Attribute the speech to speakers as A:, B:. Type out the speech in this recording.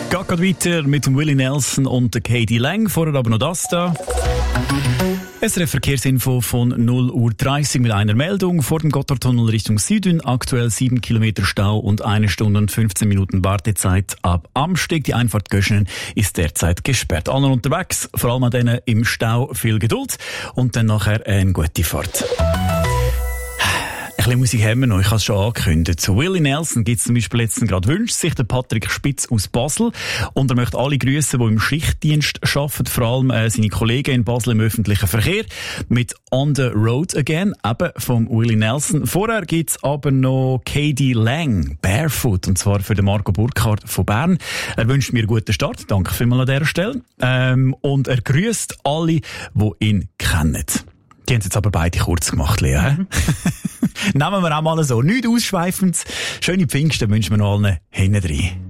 A: Geht weiter mit dem Willie Nelson und der Katie Lang. Vorher aber noch das da. SRF Verkehrsinfo von 0:30 Uhr mit einer Meldung. Vor dem Gotthardtunnel Richtung Süden aktuell 7 Kilometer Stau und 1 Stunde und 15 Minuten Wartezeit ab Amsteg. Die Einfahrt Göschenen ist derzeit gesperrt. Alle unterwegs, vor allem an denen im Stau, viel Geduld und dann nachher eine gute Fahrt. Ein bisschen Musik haben wir noch, ich habe es schon angekündigt. Zu Willie Nelson gibt es zum Beispiel jetzt gerade wünscht sich der Patrick Spitz aus Basel und er möchte alle grüßen, die im Schichtdienst arbeiten, vor allem seine Kollegen in Basel im öffentlichen Verkehr mit On the Road Again, eben vom Willie Nelson. Vorher gibt es aber noch Katie Lang, Barefoot, und zwar für den Marco Burkhardt von Bern. Er wünscht mir einen guten Start, danke vielmals an dieser Stelle. Und er grüßt alle, die ihn kennen. Die haben es jetzt aber beide kurz gemacht, Lea. Nehmen wir auch mal so. Nichts Ausschweifendes. Schöne Pfingsten wünschen wir noch allen hinten rein.